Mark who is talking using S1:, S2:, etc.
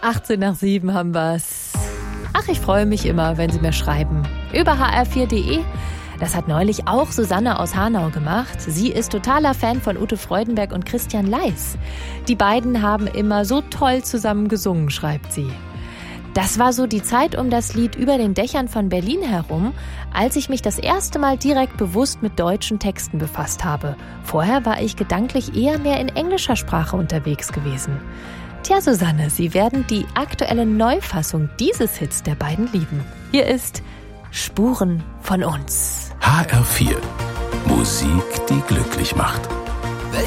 S1: 18:07 haben wir's. Ach, ich freue mich immer, wenn Sie mir schreiben. Über hr4.de. Das hat neulich auch Susanne aus Hanau gemacht. Sie ist totaler Fan von Ute Freudenberg und Christian Leis. Die beiden haben immer so toll zusammen gesungen, schreibt sie. Das war so die Zeit um das Lied Über den Dächern von Berlin herum, als ich mich das erste Mal direkt bewusst mit deutschen Texten befasst habe. Vorher war ich gedanklich eher mehr in englischer Sprache unterwegs gewesen. Tja, Susanne, Sie werden die aktuelle Neufassung dieses Hits der beiden lieben. Hier ist Spuren von uns.
S2: HR4. Musik, die glücklich macht.